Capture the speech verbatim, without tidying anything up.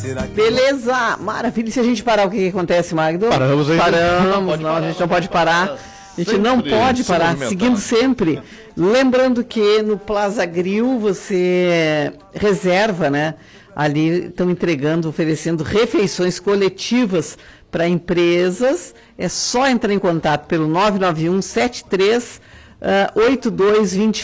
Beleza, maravilha. E se a gente parar, o que, que acontece, Magdo? Paramos aí. Paramos, não, a gente não pode parar. A gente não pode parar, seguindo sempre. Lembrando que no Plaza Grill você reserva, né? Ali estão entregando, oferecendo refeições coletivas para empresas. É só entrar em contato pelo nove nove um sete três oito dois dois